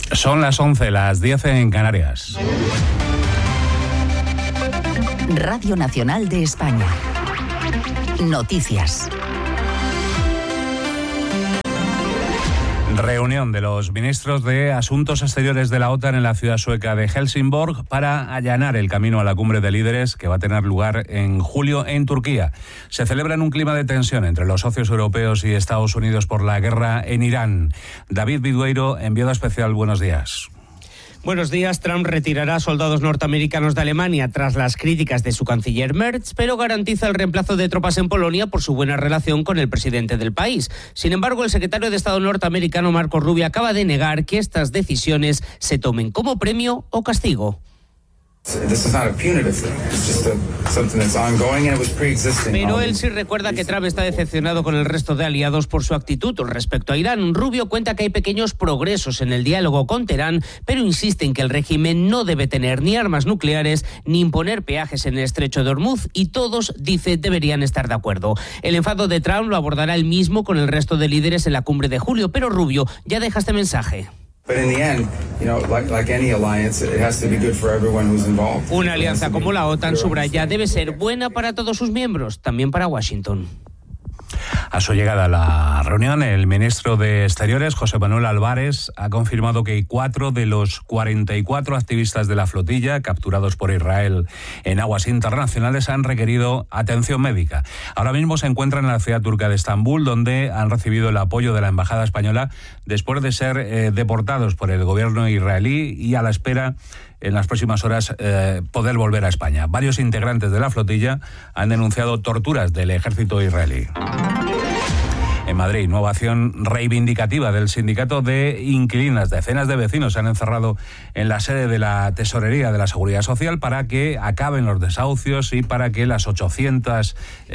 Son las 11, las 10 en Canarias. Radio Nacional de España. Noticias. Reunión de los ministros de Asuntos Exteriores de la OTAN en la ciudad sueca de Helsingborg para allanar el camino a la cumbre de líderes que va a tener lugar en julio en Turquía. Se celebra en un clima de tensión entre los socios europeos y Estados Unidos por la guerra en Irán. David Vidueiro, enviado especial, buenos días. Buenos días. Trump retirará soldados norteamericanos de Alemania tras las críticas de su canciller Merz, pero garantiza el reemplazo de tropas en Polonia por su buena relación con el presidente del país. Sin embargo, el secretario de Estado norteamericano Marco Rubio acaba de negar que estas decisiones se tomen como premio o castigo. Pero él sí recuerda que Trump está decepcionado con el resto de aliados por su actitud respecto a Irán. Rubio cuenta que hay pequeños progresos en el diálogo con Teherán, pero insiste en que el régimen no debe tener ni armas nucleares ni imponer peajes en el estrecho de Hormuz, y todos, dice, deberían estar de acuerdo. El enfado de Trump lo abordará él mismo con el resto de líderes en la cumbre de julio, pero Rubio ya deja este mensaje. Una alianza como la OTAN, subraya, debe ser buena para todos sus miembros, también para Washington. A su llegada a la reunión, el ministro de Exteriores, José Manuel Álvarez, ha confirmado que 4 de los 44 activistas de la flotilla capturados por Israel en aguas internacionales han requerido atención médica. Ahora mismo se encuentran en la ciudad turca de Estambul, donde han recibido el apoyo de la embajada española después de ser deportados por el gobierno israelí y a la espera en las próximas horas poder volver a España. Varios integrantes de la flotilla han denunciado torturas del ejército israelí. En Madrid, nueva acción reivindicativa del sindicato de inquilinas. Decenas de vecinos se han encerrado en la sede de la Tesorería de la Seguridad Social para que acaben los desahucios y para que las 800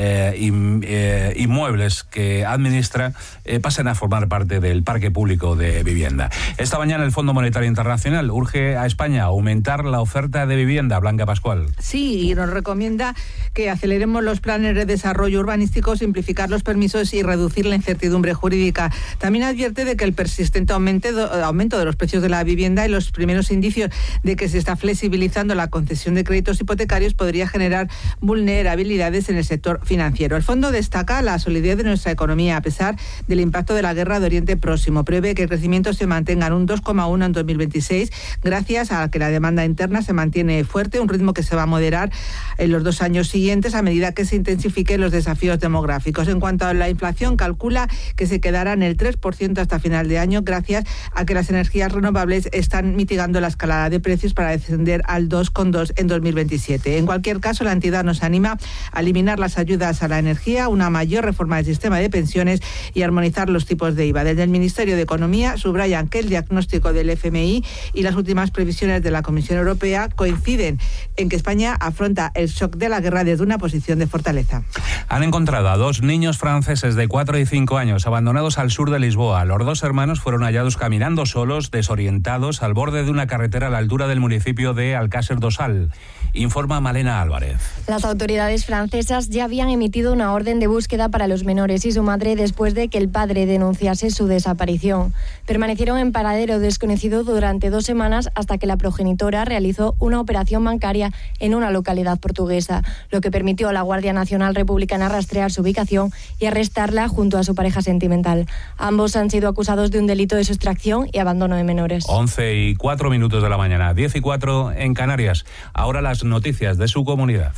inmuebles que administra pasen a formar parte del parque público de vivienda. Esta mañana el Fondo Monetario Internacional urge a España a aumentar la oferta de vivienda. Blanca Pascual. Sí, y nos recomienda que aceleremos los planes de desarrollo urbanístico, simplificar los permisos y reducir la incertidumbre jurídica. También advierte de que el persistente aumento de los precios de la vivienda y los primeros indicios de que se está flexibilizando la concesión de créditos hipotecarios podría generar vulnerabilidades en el sector financiero. El fondo destaca la solidez de nuestra economía a pesar del impacto de la guerra de Oriente Próximo. Prevé que el crecimiento se mantenga en un 2,1 en 2026 gracias a que la demanda interna se mantiene fuerte, un ritmo que se va a moderar en los 2 años siguientes a medida que se intensifiquen los desafíos demográficos. En cuanto a la inflación, calcula que se quedará en el 3% hasta final de año gracias a que las energías renovables están mitigando la escalada de precios para descender al 2,2 en 2027. En cualquier caso, la entidad nos anima a eliminar las ayudas a la energía, una mayor reforma del sistema de pensiones y armonizar los tipos de IVA. Desde el Ministerio de Economía subrayan que el diagnóstico del FMI y las últimas previsiones de la Comisión Europea coinciden en que España afronta el shock de la guerra desde una posición de fortaleza. Han encontrado a 2 niños franceses de 4 y 5 años abandonados al sur de Lisboa. Los 2 hermanos fueron hallados caminando solos, desorientados, al borde de una carretera a la altura del municipio de Alcácer do Sal. Informa Malena Álvarez. Las autoridades francesas ya habían emitido una orden de búsqueda para los menores y su madre después de que el padre denunciase su desaparición. Permanecieron en paradero desconocido durante 2 semanas hasta que la progenitora realizó una operación bancaria en una localidad portuguesa, lo que permitió a la Guardia Nacional Republicana rastrear su ubicación y arrestarla junto a su pareja sentimental. Ambos han sido acusados de un delito de sustracción y abandono de menores. 11:04 de la mañana, 10:04 en Canarias. Ahora las noticias de su comunidad.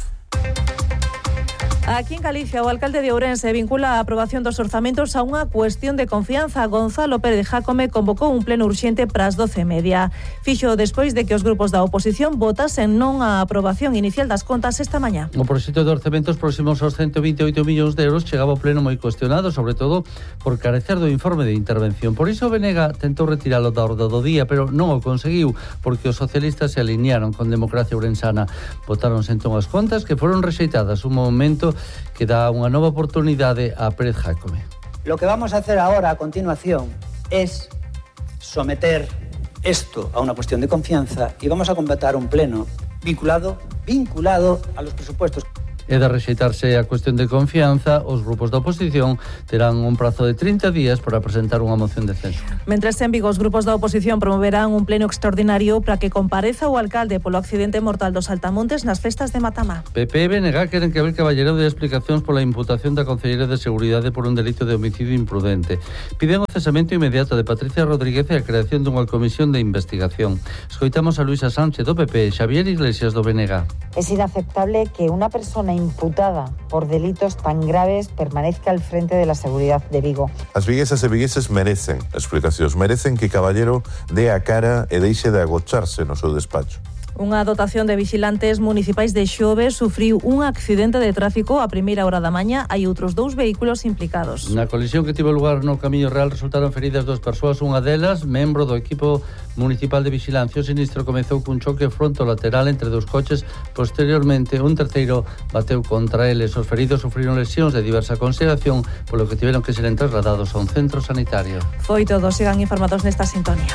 Aquí en Galicia, o alcalde de Ourense vincula a aprobación dos orzamentos a unha cuestión de confianza. Gonzalo Pérez Jácome convocou un pleno urxente para as 12:30. Fixo despois de que os grupos da oposición votasen non a aprobación inicial das contas esta mañá. O proxecto de orzamentos próximos aos 128 millóns de euros chegaba ao pleno moi cuestionado, sobre todo por carecer do informe de intervención. Por iso Venega tentou retiralo da orde do día, pero non o conseguiu, porque os socialistas se alinearon con Democracia Ourensana. Votáronse entón as contas, que foron rexeitadas, un momento que dá unha nova oportunidade a Pérez Jácome. Lo que vamos a hacer ahora a continuación es someter esto a una cuestión de confianza y vamos a completar un pleno vinculado a los presupuestos. E de rexeitarse a cuestión de confianza, os grupos da oposición terán un prazo de 30 días para presentar unha moción de censura. Mentres en Vigo, os grupos da oposición promoverán un pleno extraordinario para que compareza o alcalde polo accidente mortal dos Altamontes nas festas de Matamá. PP e BNG queren que Abel Caballero dé explicacións pola imputación da concelleira de Seguridade por un delito de homicidio imprudente. Piden o cesamento inmediato de Patricia Rodríguez e a creación dunha comisión de investigación. Escoitamos a Luisa Sánchez do PP e Xavier Iglesias do BNG. Es inaceptable que una persona imputada por delitos tan graves permanezca al frente de la seguridad de Vigo. As viguesas e vigueses merecen explicacións, merecen que Caballero dé a cara e deixe de agocharse no seu despacho. Unha dotación de vigilantes municipais de Xove sufriu un accidente de tráfico a primeira hora da mañá. Hai outros 2 vehículos implicados. Na colisión que tivo lugar no Camiño Real resultaron feridas 2 persoas, unha delas membro do equipo municipal de vigilancia. O sinistro comezou cun choque fronto-lateral entre 2 coches. Posteriormente, un terceiro bateu contra eles. Os feridos sufriron lesións de diversa consideración, polo que tiveron que ser trasladados a un centro sanitario. Foi todo. Sigan informados nesta sintonía.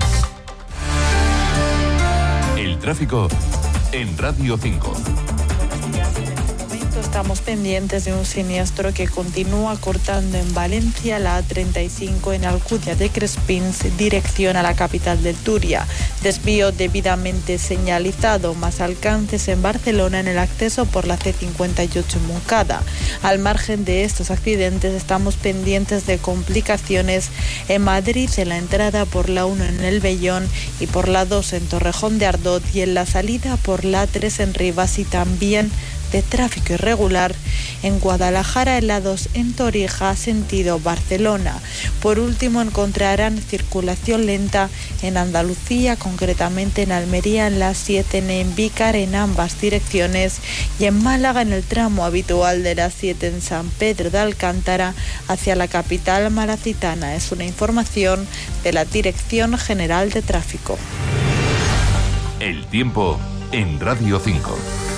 El tráfico en Radio 5. Estamos pendientes de un siniestro que continúa cortando en Valencia la A35 en Alcudia de Crespins, dirección a la capital del Turia. Desvío debidamente señalizado, más alcances en Barcelona en el acceso por la C58 en Moncada. Al margen de estos accidentes, estamos pendientes de complicaciones en Madrid, en la entrada por la 1 en El Vellón y por la 2 en Torrejón de Ardot, y en la salida por la 3 en Rivas, y también de tráfico irregular en Guadalajara, en la 2 en Torija, sentido Barcelona. Por último, encontrarán circulación lenta en Andalucía, concretamente en Almería, en la 7 en Envícar, en ambas direcciones, y en Málaga, en el tramo habitual de la 7 en San Pedro de Alcántara, hacia la capital malacitana. Es una información de la Dirección General de Tráfico. El tiempo en Radio 5.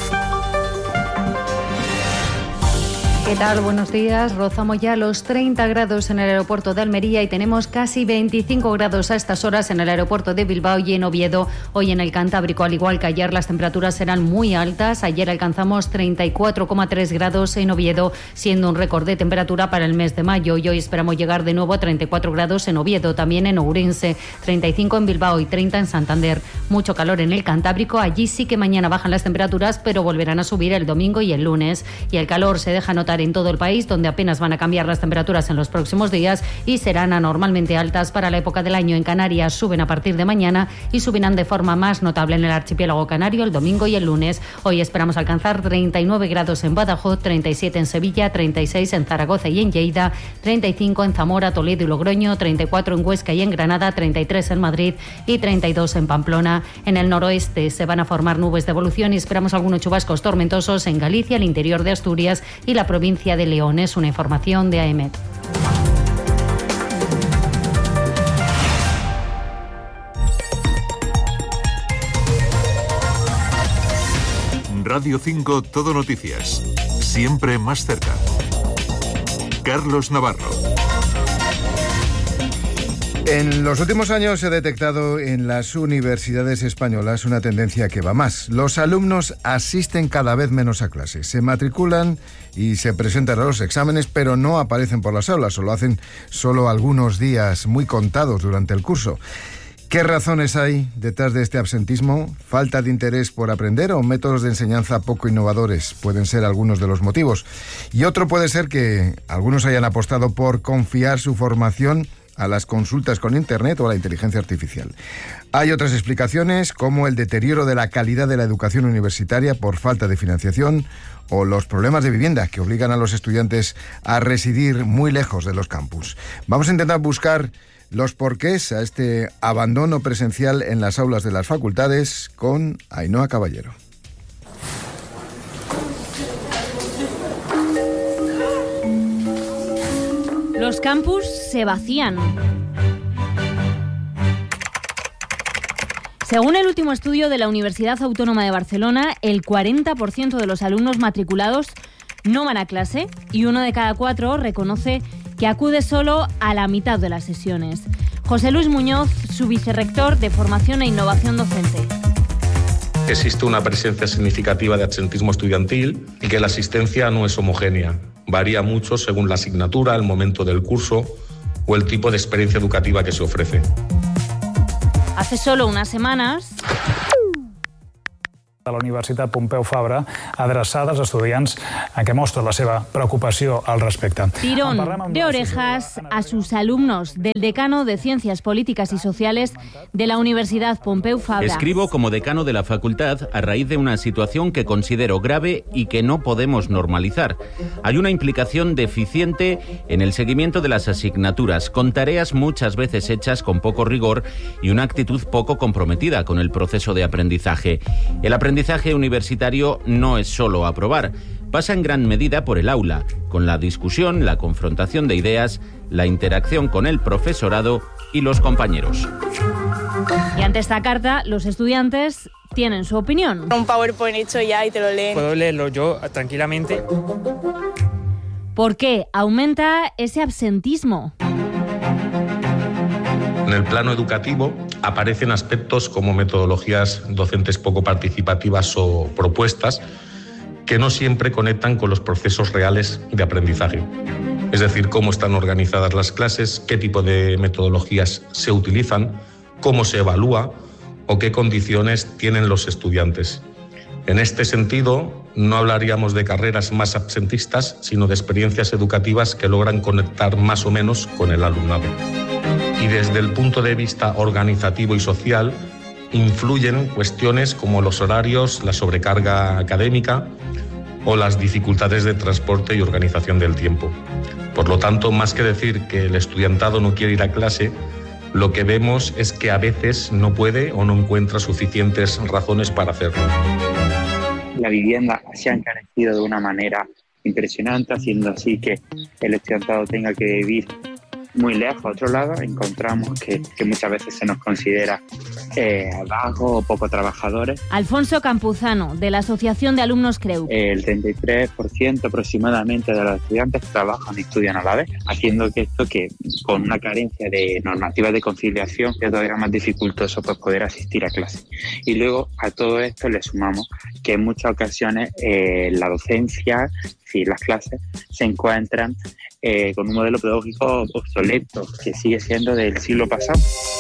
¿Qué tal? Buenos días. Rozamos ya los 30 grados en el aeropuerto de Almería y tenemos casi 25 grados a estas horas en el aeropuerto de Bilbao y en Oviedo. Hoy en el Cantábrico, al igual que ayer, las temperaturas serán muy altas. Ayer alcanzamos 34,3 grados en Oviedo, siendo un récord de temperatura para el mes de mayo. Y hoy esperamos llegar de nuevo a 34 grados en Oviedo, también en Ourense, 35 en Bilbao y 30 en Santander. Mucho calor en el Cantábrico. Allí sí que mañana bajan las temperaturas, pero volverán a subir el domingo y el lunes. Y el calor se deja notar en todo el país, donde apenas van a cambiar las temperaturas en los próximos días y serán anormalmente altas para la época del año. En Canarias suben a partir de mañana y subirán de forma más notable en el archipiélago canario el domingo y el lunes. Hoy esperamos alcanzar 39 grados en Badajoz, 37 en Sevilla, 36 en Zaragoza y en Lleida, 35 en Zamora, Toledo y Logroño, 34 en Huesca y en Granada, 33 en Madrid y 32 en Pamplona. En el noroeste se van a formar nubes de evolución y esperamos algunos chubascos tormentosos en Galicia, el interior de Asturias y la provincia de León. Es una información de AEMET. Radio 5 Todo Noticias. Siempre más cerca. Carlos Navarro. En los últimos años se ha detectado en las universidades españolas una tendencia que va más. Los alumnos asisten cada vez menos a clases, se matriculan y se presentan a los exámenes, pero no aparecen por las aulas, o lo hacen solo algunos días muy contados durante el curso. ¿Qué razones hay detrás de este absentismo? ¿Falta de interés por aprender o métodos de enseñanza poco innovadores? Pueden ser algunos de los motivos. Y otro puede ser que algunos hayan apostado por confiar su formación a las consultas con Internet o a la inteligencia artificial. Hay otras explicaciones, como el deterioro de la calidad de la educación universitaria por falta de financiación o los problemas de vivienda que obligan a los estudiantes a residir muy lejos de los campus. Vamos a intentar buscar los porqués a este abandono presencial en las aulas de las facultades con Ainhoa Caballero. Los campus se vacían. Según el último estudio de la Universidad Autónoma de Barcelona, el 40% de los alumnos matriculados no van a clase y 1 de cada 4 reconoce que acude solo a la mitad de las sesiones. José Luis Muñoz, su vicerrector de Formación e Innovación Docente. que existe una presencia significativa de absentismo estudiantil y que la asistencia no es homogénea. Varía mucho según la asignatura, el momento del curso o el tipo de experiencia educativa que se ofrece. Hace solo unas semanas... de la Universitat Pompeu Fabra, adreçades a estudiants en què mostra la seva preocupació al respecte. Tirón de orejas a sus alumnos del decano de Ciencias Políticas y Sociales de la Universidad Pompeu Fabra. Escribo como decano de la facultad a raíz de una situación que considero grave y que no podemos normalizar. Hay una implicación deficiente en el seguimiento de las asignaturas, con tareas muchas veces hechas con poco rigor y una actitud poco comprometida con el proceso de aprendizaje. El aprendizaje universitario no es solo aprobar, pasa en gran medida por el aula, con la discusión, la confrontación de ideas, la interacción con el profesorado y los compañeros. Y ante esta carta, los estudiantes tienen su opinión. Un PowerPoint hecho ya y te lo leen. Puedo leerlo yo tranquilamente. ¿Por qué aumenta ese absentismo? En el plano educativo aparecen aspectos como metodologías docentes poco participativas o propuestas que no siempre conectan con los procesos reales de aprendizaje. Es decir, cómo están organizadas las clases, qué tipo de metodologías se utilizan, cómo se evalúa o qué condiciones tienen los estudiantes. En este sentido, no hablaríamos de carreras más absentistas, sino de experiencias educativas que logran conectar más o menos con el alumnado. Y desde el punto de vista organizativo y social, influyen cuestiones como los horarios, la sobrecarga académica o las dificultades de transporte y organización del tiempo. Por lo tanto, más que decir que el estudiantado no quiere ir a clase, lo que vemos es que a veces no puede o no encuentra suficientes razones para hacerlo. La vivienda se ha encarecido de una manera impresionante, haciendo así que el estudiantado tenga que vivir muy lejos. A otro lado, encontramos que muchas veces se nos considera vago o poco trabajadores. Alfonso Campuzano, de la Asociación de Alumnos CREU. El 33% aproximadamente de los estudiantes trabajan y estudian a la vez, haciendo que esto, que con una carencia de normativas de conciliación, es todavía más dificultoso pues, poder asistir a clase. Y luego a todo esto le sumamos que en muchas ocasiones la docencia, si las clases, se encuentran con un modelo pedagógico obsoleto que sigue siendo del siglo pasado.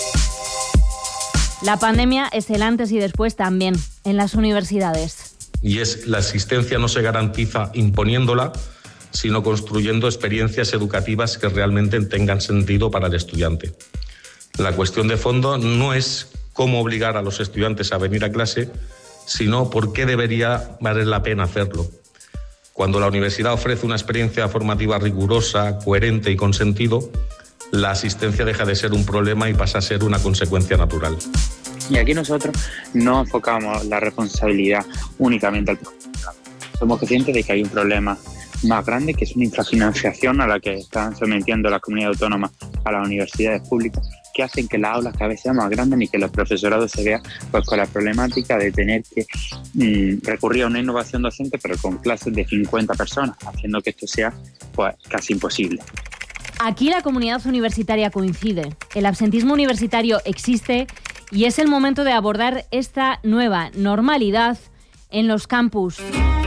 La pandemia es el antes y después también en las universidades. Y es la asistencia no se garantiza imponiéndola, sino construyendo experiencias educativas que realmente tengan sentido para el estudiante. La cuestión de fondo no es cómo obligar a los estudiantes a venir a clase, sino por qué debería valer la pena hacerlo. Cuando la universidad ofrece una experiencia formativa rigurosa, coherente y con sentido, la asistencia deja de ser un problema y pasa a ser una consecuencia natural. Y aquí nosotros no enfocamos la responsabilidad únicamente al profesorado. Somos conscientes de que hay un problema más grande, que es una infrafinanciación a la que están sometiendo las comunidades autónomas a las universidades públicas, que hacen que las aulas cada vez sean más grandes y que los profesorados se vean pues, con la problemática de tener que recurrir a una innovación docente, pero con clases de 50 personas, haciendo que esto sea pues, casi imposible. Aquí la comunidad universitaria coincide. El absentismo universitario existe y es el momento de abordar esta nueva normalidad en los campus.